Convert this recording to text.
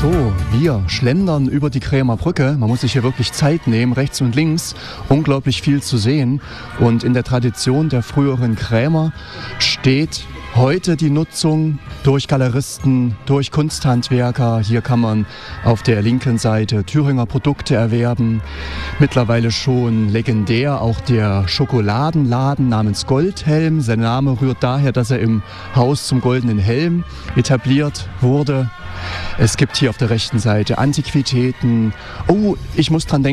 So, wir schlendern über die Krämer Brücke. Man muss sich hier wirklich Zeit nehmen, rechts und links. Unglaublich viel zu sehen. Und in der Tradition der früheren Krämer steht heute die Nutzung durch Galeristen, durch Kunsthandwerker. Hier kann man auf der linken Seite Thüringer Produkte erwerben. Mittlerweile schon legendär auch der Schokoladenladen namens Goldhelm. Sein Name rührt daher, dass er im Haus zum Goldenen Helm etabliert wurde. Es gibt hier auf der rechten Seite Antiquitäten. Oh, ich muss dran denken.